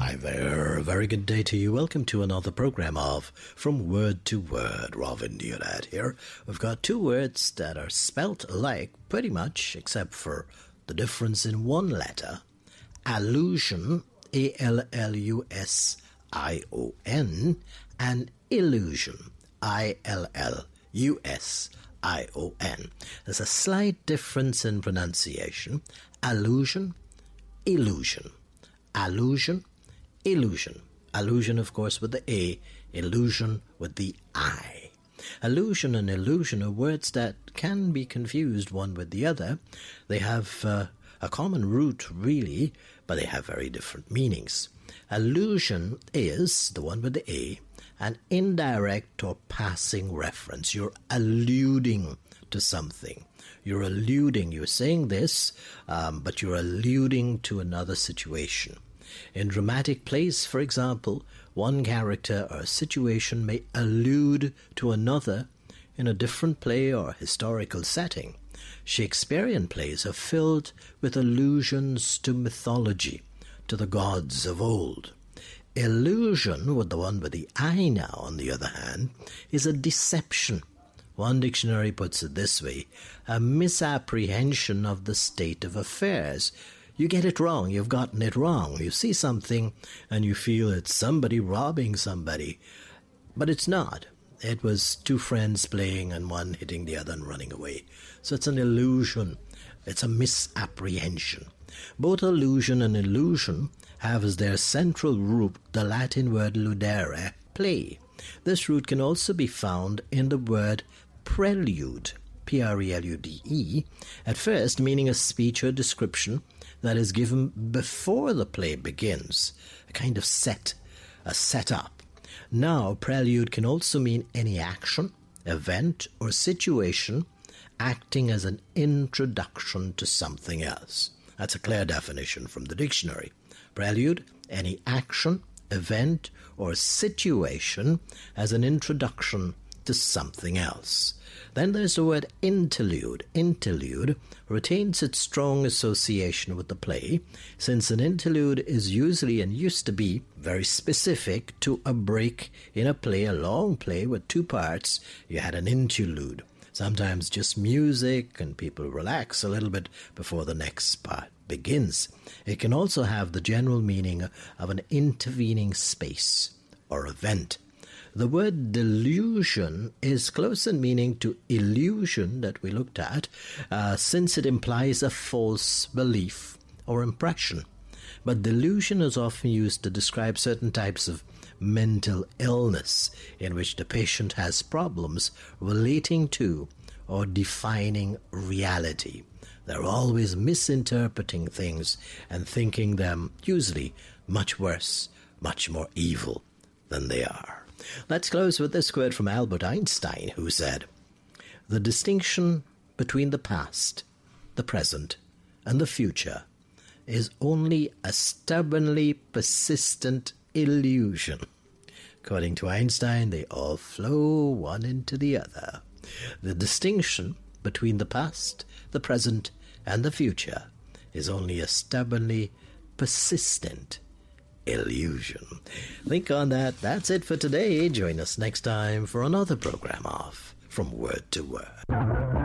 Hi there, a very good day to you. Welcome to another program of From Word to Word. Ravin Diarad here. We've got two words that are spelt alike pretty much, except for the difference in one letter. Allusion, A-L-L-U-S-I-O-N, and illusion, I-L-L-U-S-I-O-N. There's a slight difference in pronunciation. Allusion, illusion. Allusion, illusion. Allusion, of course, with the A, illusion with the I. Allusion and illusion are words that can be confused one with the other. They have a common root, really, but they have very different meanings. Allusion is, the one with the A, an indirect or passing reference. You're alluding to something. You're saying this, but you're alluding to another situation. In dramatic plays, for example, one character or situation may allude to another in a different play or historical setting. Shakespearean plays are filled with allusions to mythology, to the gods of old. Illusion, with the one with the I now, on the other hand, is a deception. One dictionary puts it this way: a misapprehension of the state of affairs. You get it wrong, you've gotten it wrong. You see something and you feel it's somebody robbing somebody, but it's not. It was two friends playing and one hitting the other and running away. So it's an illusion. It's a misapprehension. Both allusion and illusion have as their central root the Latin word ludere, play. This root can also be found in the word prelude, P-R-E-L-U-D-E, at first meaning a speech or description that is given before the play begins, a kind of a setup. Now, prelude can also mean any action, event, or situation acting as an introduction to something else. That's a clear definition from the dictionary. Prelude, any action, event, or situation as an introduction to something else. Then there's the word interlude. Interlude retains its strong association with the play, since an interlude is usually and used to be very specific to a break in a play, a long play with two parts. You had an interlude. Sometimes just music and people relax a little bit before the next part begins. It can also have the general meaning of an intervening space or event. The word delusion is close in meaning to illusion that we looked at, since it implies a false belief or impression. But delusion is often used to describe certain types of mental illness in which the patient has problems relating to or defining reality. They're always misinterpreting things and thinking them usually much worse, much more evil than they are. Let's close with this quote from Albert Einstein, who said, "The distinction between the past, the present, and the future is only a stubbornly persistent illusion." According to Einstein, they all flow one into the other. The distinction between the past, the present, and the future is only a stubbornly persistent illusion. Think on that. That's it for today. Join us next time for another program of From Word to Word.